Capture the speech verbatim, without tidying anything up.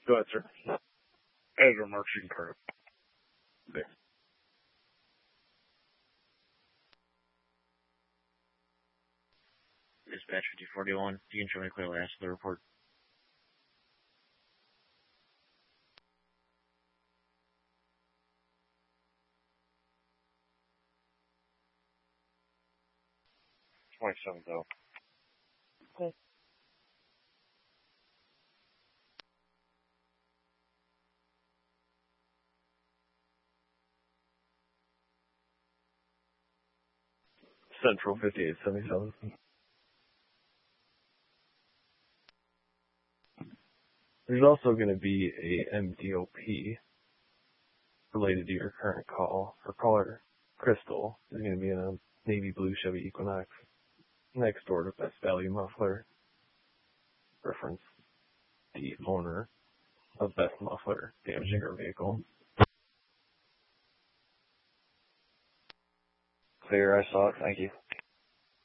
Go ahead, sir. Edgar Marching Curve. There. Dispatch fifty forty-one, you can show me clearly answer the report. twenty-seven, though. Okay. Central fifty-eight seventy-seven. There's also going to be a M D O P related to your current call. Her caller, Crystal, is going to be in a navy blue Chevy Equinox next door to Best Value Muffler. Reference the owner of Best Muffler damaging her vehicle. Clear, I saw it. Thank you.